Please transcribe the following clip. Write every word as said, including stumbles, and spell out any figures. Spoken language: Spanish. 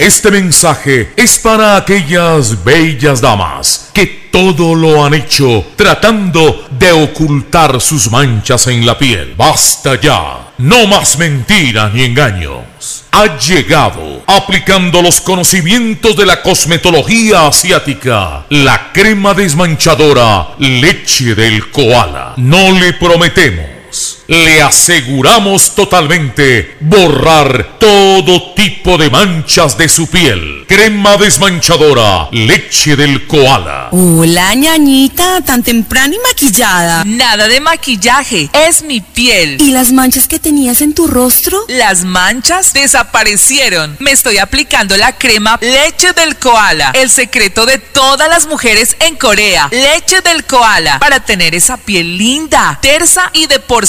Este mensaje es para aquellas bellas damas que todo lo han hecho tratando de ocultar sus manchas en la piel. Basta ya, no más mentiras ni engaños. Ha llegado, aplicando los conocimientos de la cosmetología asiática, la crema desmanchadora Leche del Koala. No le prometemos, le aseguramos totalmente borrar todo tipo de manchas de su piel. Crema desmanchadora Leche del Koala. Hola, ñañita, tan temprano y maquillada. Nada de maquillaje, es mi piel. ¿Y las manchas que tenías en tu rostro? Las manchas desaparecieron. Me estoy aplicando la crema Leche del Koala, el secreto de todas las mujeres en Corea. Leche del Koala, para tener esa piel linda, tersa y de porcelana.